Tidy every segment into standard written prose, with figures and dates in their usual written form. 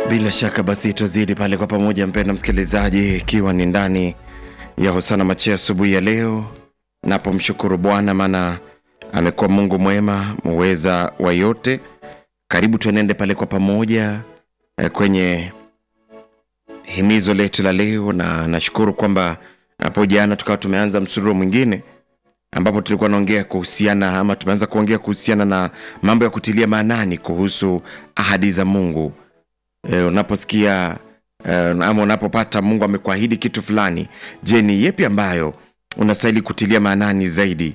Bila shaka basi tuzidi pale kwa pamoja, mpenda msikilizaji, ikiwa ni ndani ya Hosana Macheo asubuhi ya leo. Napomshukuru Bwana maana amekuwa Mungu mwema, muweza wa yote. Karibu tuenende pale kwa pamoja kwenye himizo letu la leo, na nashukuru kwamba hapo jana tukawa tumeanza msururu mwingine ambapo tulikuwa naongea kuhusiana, ama tumeanza kuongea kuhusiana na mambo ya kutilia maanani kuhusu ahadi za Mungu. Unaposikia ama unapopata Mungu amekuahidi kitu fulani, je, ni yepi ambayo unastahili kutilia maanani zaidi,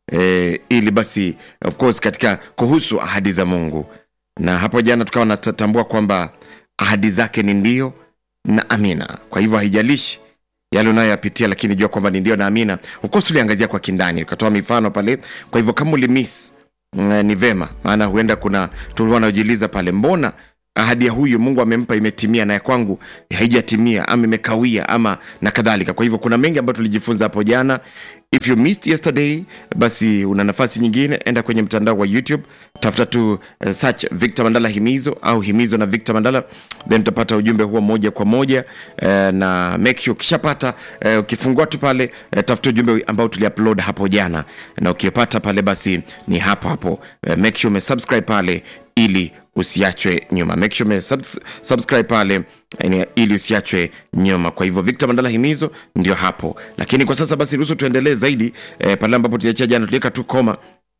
ili basi of course katika kuhusu ahadi za Mungu. Na hapo jana tukawa natambua kwamba ahadi zake ni ndio na amina. Kwa hivyo haijalishi yale unayoyapitia, lakini jua kwamba ni ndio na amina. Of course tuliangazia kwa kindani, tukatoa mifano pale. Kwa hivyo kama ulimiss, ni vema, maana huenda kuna tulikuwa najiuliza pale, mbona ahadi ya huyu Mungu amempa imetimia na ya kwangu haijatimia, ama imekawia, ama na kadhalika. Kwa hivyo kuna mengi ambayo tulijifunza hapo jana. If you missed yesterday, basi una nafasi nyingine, enda kwenye mtandao wa YouTube, tafuta tu search Victor Mandala Himizo au Himizo na Victor Mandala, then utapata ujumbe huo moja kwa moja. Na make sure ukishapata, ukifungua tu pale, tafuta ujumbe ambao tuliupload hapo jana, na ukipata pale basi ni hapo hapo. Make sure umesubscribe pale ili usiachwe nyuma. Make sure subscribe pale ili usiachwe nyuma. Kwa hivyo Victor Mandala Himizo ndio hapo. Lakini kwa sasa basi ruhusu tuendelee zaidi pale ambapo tuliachia jana. Tuliweka tu koma,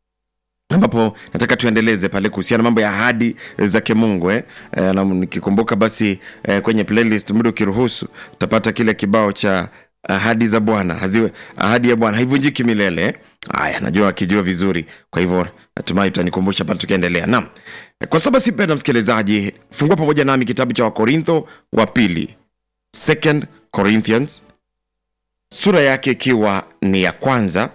ambapo nataka tuendeleze pale kuhusiana mambo ya ahadi zake Mungu. Na nikikumbuka basi kwenye playlist muda ukiruhusu utapata kile kibao cha ahadi za Bwana. Ahadi ya Bwana haivunjiki milele. Haya, najua akijua vizuri. Kwa hivyo natumai utanikumbusha pale tukiendelea. Naam. Kwa sababu sipenda msikilizaji, fungua pamoja nami kitabu cha Wakorintho wa pili, 2 Corinthians, sura yake ikiwa ni ya kwanza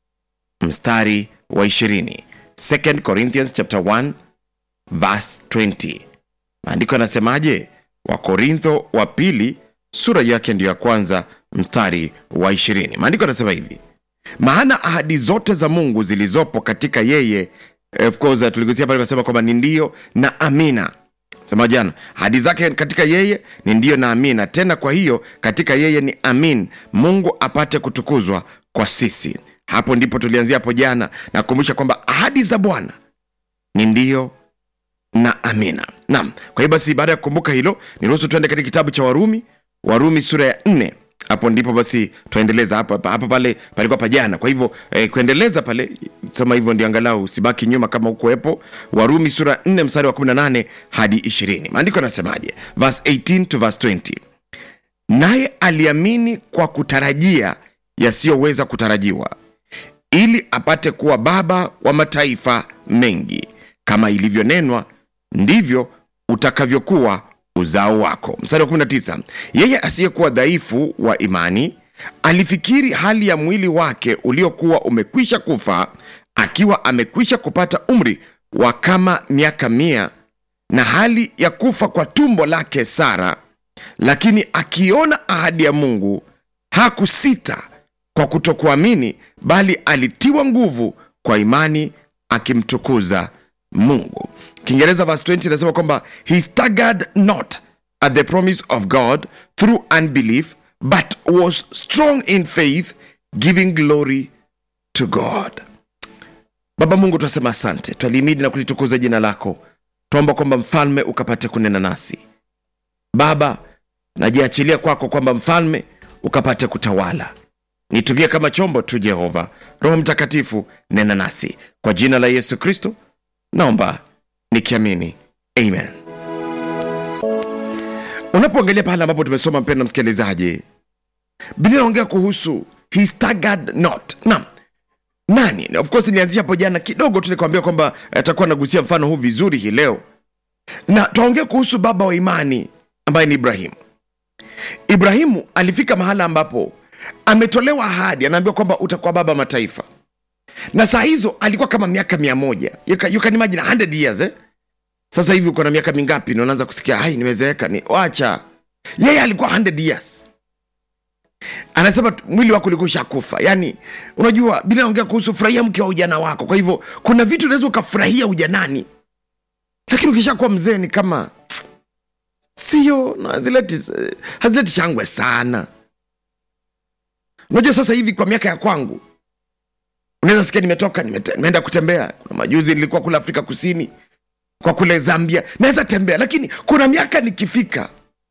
mstari wa 20. 2 Corinthians chapter 1 verse 20. Maandiko yanasemaje? Wakorintho wa pili sura yake ndio ya kwanza mstari wa 20. Maandiko yanasema hivi: maana ahadi zote za Mungu zilizopo katika yeye, of course tuligusia pale kusema kwamba ni ndio na amina. Sema jana, ahadi zake katika yeye ni ndio na amina. Tena kwa hiyo katika yeye ni amin, Mungu apate kutukuzwa kwa sisi. Hapo ndipo tulianzia hapo jana, na kukumbusha kwamba ahadi za Bwana ni ndio na amina. Naam, kwa hiyo basi baada ya kukumbuka hilo, niruhusu tuende katika kitabu cha Warumi sura ya 4. Hapo ndipo basi tuendeleza hapa pale palikuwa pa jana. Kwa hivyo kuendeleza pale, sema hivyo ndio angalau usibaki nyuma kama ukoepo. Warumi sura 4 mstari wa 18 hadi 20. Maandiko yanasemaje? Verse 18 to verse 20. Naye aliamini kwa kutarajia yasiyoweza kutarajiwa, ili apate kuwa baba wa mataifa mengi, kama ilivyonenwa, ndivyo utakavyokuwa uzao wako. Mstari wa 19. Yeye asiyekuwa dhaifu wa imani alifikiri hali ya mwili wake uliokuwa umekwisha kufa, akiwa amekwisha kupata umri wa kama miaka 100, na hali ya kufa kwa tumbo lake Sara, lakini akiona ahadi ya Mungu hakusita kwa kutokuamini, bali alitiwa nguvu kwa imani, akimtukuza Mungu. Kiingereza verse 20 inasema kwamba he staggered not at the promise of God through unbelief, but was strong in faith, giving glory to God. Baba Mungu, tunasema asante, twalimidi na kulitukuza jina lako. Tuomba kwamba mfalme ukapate kunena nasi. Baba, najiachilia kwako kwamba mfalme ukapate kutawala. Nitumie kama chombo tu Jehova. Roho Mtakatifu, nena nasi. Kwa jina la Yesu Kristo naomba nikiamini, amen. Unapoangalia pale ambapo tumesoma, mpendwa msikilizaji, Biblia inaongea kuhusu he staggered not. Nani? Of course nianzia hapo jana kidogo tu nikwambia kwamba atakuwa nagusia mfano huu vizuri hii leo. Na tuongea kuhusu baba wa imani ambaye ni Ibrahimu. Ibrahimu alifika mahala ambapo ametolewa ahadi, anaambiwa kwamba utakuwa baba mataifa. Na saa hizo alikuwa kama miaka 100. You can imagine 100 years. Sasa hivi uko na miaka mingapi na unaanza kusikia hai niwezeeka ni wacha. Yeye alikuwa 100 years. Anasema mwili wako ulikuwa ushakufa. Yaani unajua bila inaongea kuhusu furahia mke wa ujana wako. Kwa hivyo kuna vitu unaweza ukafurahia ujanani, lakini ukishakuwa mzee ni kama sio hazileti shangwe sana. Unajua sasa hivi kwa miaka ya kwangu, unaweza sikia nimeenda kutembea. Kuna majuzi nilikuwa kule Afrika Kusini, kwa kule Zambia, naweza tembea. Lakini kuna miaka nikifika,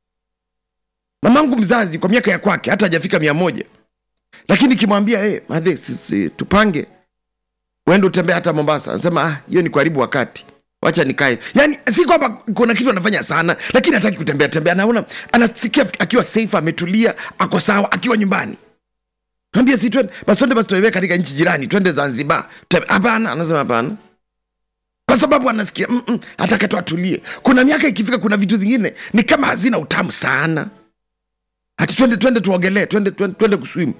mamangu mzazi kwa miaka ya kwake hata hajafika 100, lakini kimwambia madhe, sisi tupange uende utembea hata Mombasa, anasema hiyo ni karibu wakati, wacha nikae. Yani si kwamba kuna kitu anafanya sana, lakini hataki kutembea. Anaona anasikia akiwa safe, ametulia, ako sawa akiwa nyumbani. Ambia si twende basi tuwe katika nchi jirani, twende Zanzibar. Hapana, anasema hapana. Kwa sababu anasikia ataka tu atulie. Kuna miaka ikifika, kuna vitu zingine ni kama hazina utamu sana. Ati twende tuogelee, twende kuswim.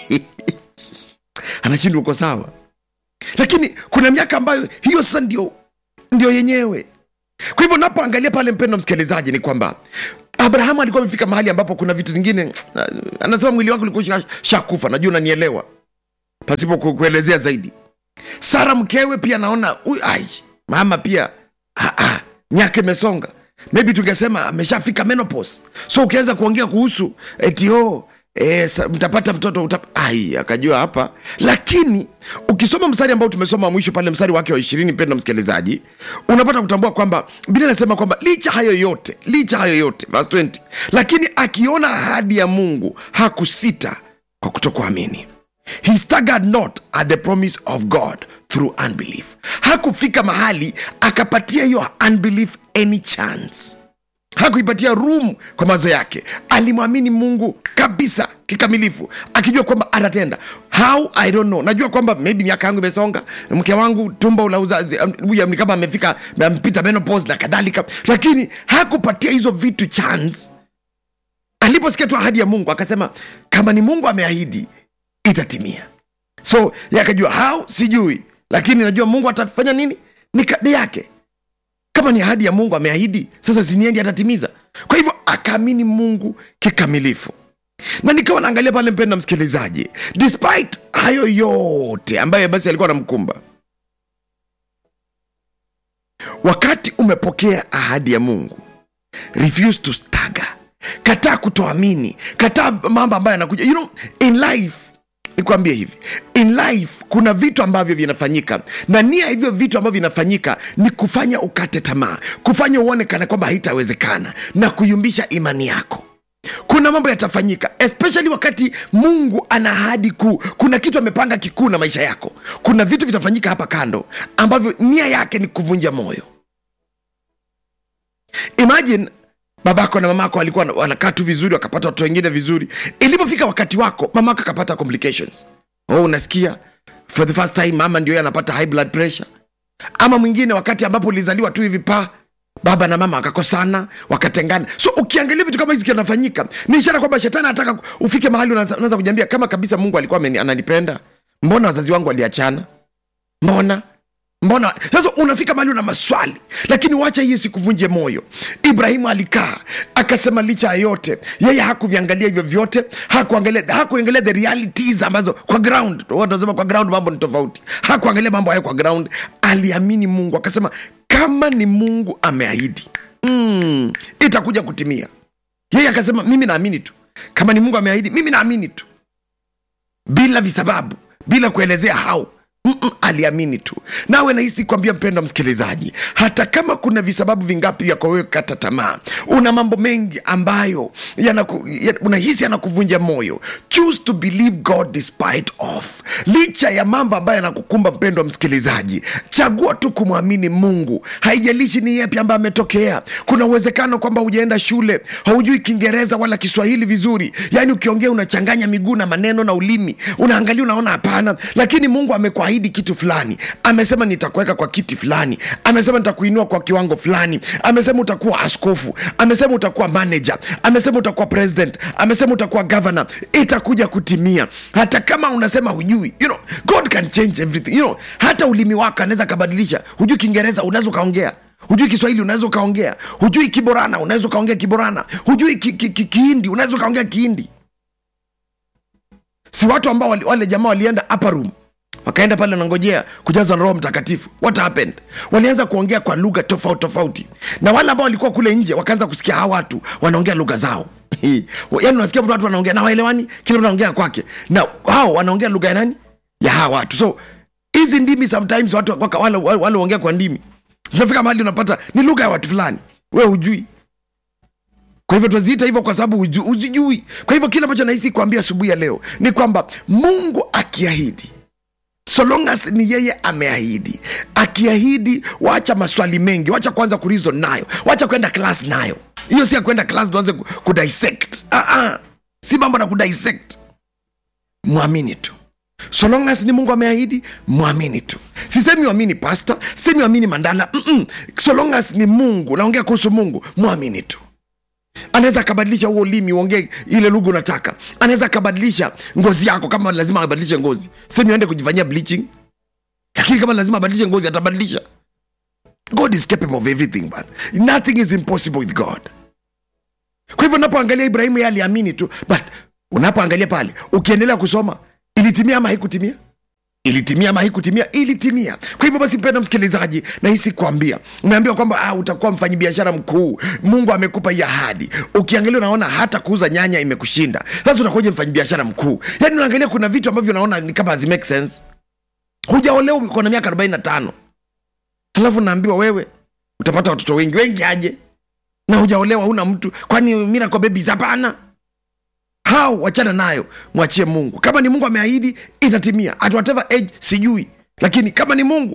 Anashindwa uko sawa. Lakini kuna miaka ambayo hiyo sasa ndio yenyewe. Kwa hivyo napoangalia pale, mpendwa msikilizaji, ni kwamba Abrahamu alikuwa amefika mahali ambapo kuna vitu zingine, anasema mwili wako ulikuwa shakufa, najua unanielewa, pasipo kuelezea zaidi. Sara mkewe pia naona mama pia miaka imesonga, maybe tungesema ameshafika menopause. So ukianza kuongea kuhusu eti mtapata mtoto akajua hapa. Lakini ukisoma mstari ambao tumesoma mwisho pale, mstari wake wa 20, mpendwa msikilizaji, unapata kutambua kwamba Biblia inasema kwamba licha hayo yote verse 20, lakini akiona ahadi ya Mungu hakusita kwa kutokuamini. He staggered not at the promise of God through unbelief. Hakufika mahali akapatia hiyo unbelief any chance. Hakuipatia room kwa mawazo yake. Alimwamini Mungu kabisa kikamilifu, akijua kwamba atatenda. How? I don't know. Najua kwamba maybe miaka yangu imesonga, mke wangu tumbo la uzazi ni kama amepita menopause na kadhalika, lakini hakupatia hizo vitu chance. Aliposikia tu ahadi ya Mungu akasema kama ni Mungu ameahidi itatimia. So yakajua how, sijui, lakini najua Mungu atafanya nini, ni kadi yake. Kama ni ahadi ya Mungu ameahidi, sasa siniendi atatimiza. Kwa hivyo akaamini Mungu kikamilifu. Na nikawa naangalia pale, mpendwa msikilizaji, despite hayo yote ambayo basi alikuwa anamkumba, wakati umepokea ahadi ya Mungu, refuse to stagger. Kataa kutoamini, kataa mambo ambayo yanakuja. In life, nikwambie hivi, in life kuna vitu ambavyo vinafanyika, na nia hivyo vitu ambavyo vinafanyika ni kufanya ukate tamaa, kufanya uone kana kwamba haitawezekana, na kuyumbisha imani yako. Kuna mambo yatafanyika, especially wakati Mungu ana ahadi kuu. Kuna kitu amepanga kikuu na maisha yako. Kuna vitu vitafanyika hapa kando ambavyo nia yake ni kuvunja moyo. Imagine babako na mamako walikuwa wanakaa tu vizuri, wakapata watoto wengine vizuri. Ilipofika wakati wako, mamako akapata complications. Unasikia for the first time mama ndio anapata high blood pressure. Ama mwingine wakati ambapo ulizaliwa tu hivi baba na mama wakakosana, wakatengana. So ukiangalia vitu kama hizi kinafanyika, ni ishara kwamba shetani anataka ufike mahali unaanza kujiambia kama kabisa Mungu alikuwa ananipenda, mbona wazazi wangu waliachana? Mbona sasa unafika mahali una maswali. Lakini wacha hii sikuvunje moyo. Ibrahimu alikaa akasema licha ya yote, yeye hakuviangalia hivyo vyote, hakuangalia the realities ambazo kwa ground, watu wanasema kwa ground mambo ni tofauti. Hakuangalia mambo hayo kwa ground, aliamini Mungu, akasema kama ni Mungu ameahidi, itakuja kutimia. Yeye akasema mimi naamini tu. Kama ni Mungu ameahidi, mimi naamini tu. Bila visababu, bila kuelezea how. Aliamini tu. Nawe nahisi kuambia mpendwa msikilizaji, hata kama kuna visababu vingapi vya wewe kata tamaa, una mambo mengi ambayo unahisi yanakuvunja moyo, choose to believe God despite of. Licha ya mambo ambayo yanakukumba, mpendwa msikilizaji, chagua tu kumwamini Mungu. Haijalishi ni yapi ambayo ametokea. Kuna uwezekano kwamba hujaenda shule, haujui Kiingereza wala Kiswahili vizuri, yani ukiongea unachanganya miguu na maneno na ulimi, unaangalia unaona hapana. Lakini Mungu amekuahidi kitu fulani. Amesema nitakuweka kwa kiti fulani, amesema nitakuinua kwa kiwango fulani, amesema utakuwa askofu, amesema utakuwa manager, amesema utakuwa president, amesema utakuwa governor. Itakuja kutimia. Hata kama unasema hujui, God can change everything. Hata ulimi wako anaweza kubadilisha. Hujui Kiingereza, unaweza kaongea. Hujui Kiswahili, unaweza kaongea. Hujui Kiborana, unaweza kaongea Kiborana. Hujui Kihindi, unaweza kaongea Kihindi. Si watu ambao wale jamaa walienda upper room Wakaenda pale wanangojea kujazwa na Roho Mtakatifu. What happened? Walianza kuongea kwa lugha tofauti tofauti, na wale ambao walikuwa kule nje wakaanza kusikia hawa watu wanaongea lugha zao. Yaani unasikia watu wanaongea na waelewani, kila mtu anaongea kwake, na hao wanaongea lugha ya nani? Ya hawa watu. So hizi ndimi sometimes watu wale waongea kwa ndimi zinafika mahali unapata ni lugha ya watu fulani, wewe hujui. Kwa hivyo tunaziita hivyo kwa sababu hujui. Kwa hivyo kile ambacho nahisi kuambia asubuhi ya leo ni kwamba Mungu akiahidi, so long as ni yeye ameahidi, akiahidi, wacha maswali mengi, wacha kwanza kureason nayo, wacha kwenda class nayo. Hiyo si ya kwenda class tuanze kudissect. Si mambo na kudissect. Muamini tu. So long as ni Mungu ameahidi, muamini tu. Sisemi uamini pastor, sisemi uamini Mandala. So long as ni Mungu, naongea kuhusu Mungu, muamini tu. Anaweza akabadilisha huo ulimi uongee ile lugha unataka. Anaweza akabadilisha ngozi yako kama lazima abadilishe ngozi. Sema uende kujifanyia bleaching, lakini kama lazima abadilishe ngozi atabadilisha. God is capable of everything, man. Nothing is impossible with God. Kwa hivyo unapoangalia Ibrahimu, yeye aliamini tu, but unapoangalia pale ukiendelea kusoma, ilitimia ama haikutimia? Ilitimia ama haikutimia? Ilitimia. Kwa hivyo basi, mpendwa msikilizaji, nahisi kuambia, umeambiwa kwamba utakuwa mfanyabiashara mkuu. Mungu amekupa hii ahadi. Ukiangalia unaona hata kuuza nyanya imekushinda. Sasa unakuja mfanyabiashara mkuu. Yaani unaangalia kuna vitu ambavyo unaona ni kama hazi make sense. Hujaolewa, uko na miaka 45. Halafu naambiwa wewe utapata watoto wengi aje? Na hujaolewa, huna mtu. Kwani miracle babies? Hapana. Hao wachana nayo, mwachie Mungu. Kama ni Mungu ameahidi, itatimia. At whatever age sijui, lakini kama ni Mungu,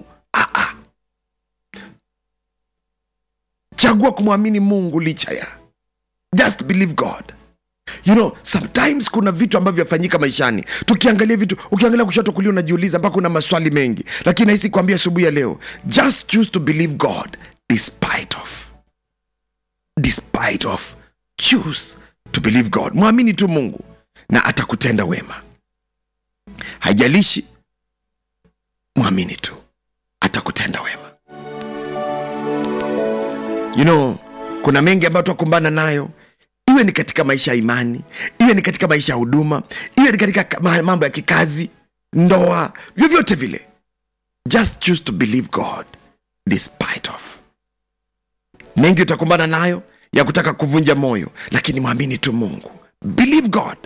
chagua kumwamini Mungu licha ya. Just believe God. You know, sometimes kuna vitu ambavyo yafanyika maishani. Tukiangalia vitu, ukiangalia kushoto kulia unajiuliza mpaka una maswali mengi. Lakini nahisi kuambia asubuhi ya leo, just choose to believe God despite of. Choose to believe God. Muamini tu Mungu na atakutenda wema. Haijalishi, muamini tu, atakutenda wema. You know, kuna mengi ambayo tukumbana nayo, iwe ni katika maisha ya imani, iwe ni katika maisha ya huduma, iwe ni katika mambo ya kikazi, ndoa, vyovyote vile. Just choose to believe God despite of. Mengi utakumbana nayo ya kutaka kuvunja moyo, lakini muamini tu Mungu. Believe God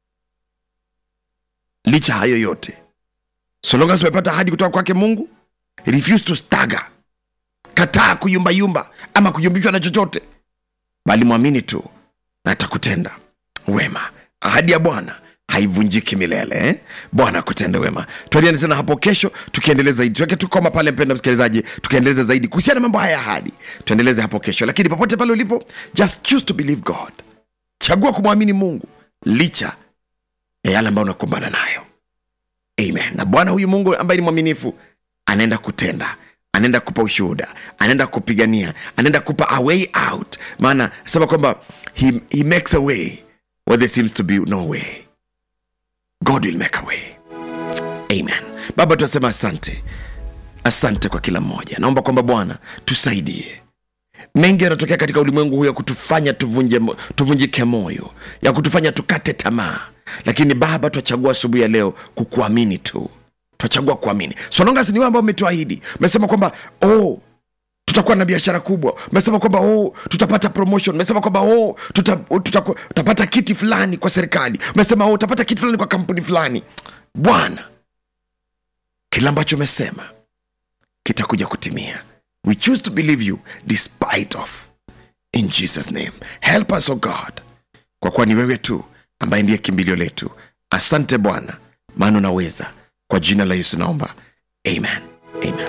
licha hayo yote. So long as umepata ahadi kutoka kwake Mungu, refuse to stagger. Kataa kuyumba ama kuyumbishwa na chochote, bali muamini tu na atakutenda wema. Ahadi ya Bwana haivunjiki milele. Bwana akutende wema. Tuendelee tena hapo kesho tukiendeleza zaidi. Tuweke tukoma pale, mpendwa msikilizaji, tukiendeleza zaidi kuhusiana na mambo haya ahadi. Tuendeleze hapo kesho. Lakini popote pale ulipo, just choose to believe God. Chagua kumwamini Mungu licha ya yale ambayo unakumbana nayo. Amen. Na Bwana huyu Mungu ambaye ni mwaminifu anaenda kutenda, anaenda kupa ushuhuda, anaenda kupigania, anaenda kupa a way out. Maana sema kwamba he makes a way where there seems to be no way. God will make a way. Amen. Baba, tunasema asante kwa kila mmoja. Naomba kwamba Bwana tusaidie. Mengi yanatokea katika ulimwengu huu ya kutufanya tuvunjike moyo, ya kutufanya tukate tamaa. Lakini Baba, tuachagua asubuhi ya leo kukuamini tu. Tuachagua kuamini. So long as ni wewe ambao umetuahidi. Umesema kwamba tutakuwa na biashara kubwa. Umesema kwamba tutapata promotion. Umesema kwamba tutapata kiti fulani kwa serikali. Umesema utapata kiti fulani kwa kampuni fulani. Bwana, kila ambacho umesema kitakuja kutimia. We choose to believe you despite of. In Jesus name. Help us, God. Kwa kuwa ni wewe tu ambaye ndiye kimbilio letu. Asante Bwana, maana unaweza. Kwa jina la Yesu naomba. Amen. Amen.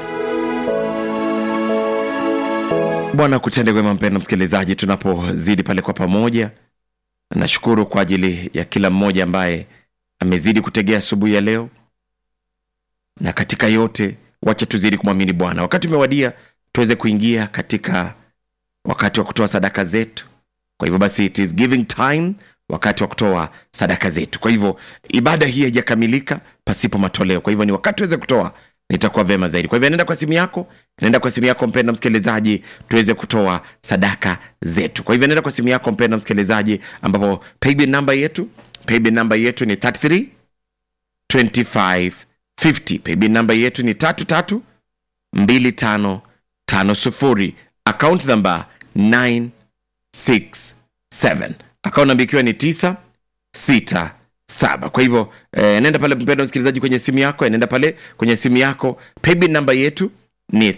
Bwana kutende wema, mpendwa msikilizaji, tunapozidi pale kwa pamoja. Nashukuru kwa ajili ya kila mmoja ambaye amezidi kutegea asubuhi ya leo. Na katika yote, wacha tuzidi kumwamini Bwana. Wakati umewadia tuweze kuingia katika wakati wa kutoa sadaka zetu. Kwa hivyo basi, it is giving time, wakati wa kutoa sadaka zetu. Kwa hivyo ibada hii haijakamilika pasipo matoleo. Kwa hivyo ni wakati tuweze kutoa, nitakuwa vema zaidi. Kwa hivyo nenda kwa simu yako mpendwa msikilizaji, tuweze kutoa sadaka zetu. Kwa hivyo nenda kwa simu yako mpendwa msikilizaji, ambapo paybill number yetu ni 33 25 50. Paybill namba yetu ni 332550. Account number 967. Account namba ikiwa ni 967. Kwa hivyo nenda pale mpendwa msikilizaji kwenye simu yako, nenda pale kwenye simu yako. Paybill namba yetu ni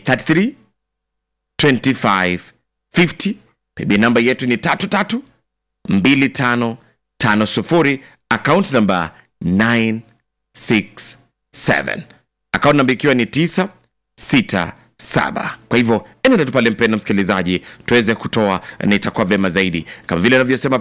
332550. Paybill namba yetu ni 332550. Account number 967. Account number ikiwa ni 967. Kwa hivyo enenda tu pale mpendwa msikilizaji tuweze kutoa, na itakuwa vema zaidi kama vile anavyosema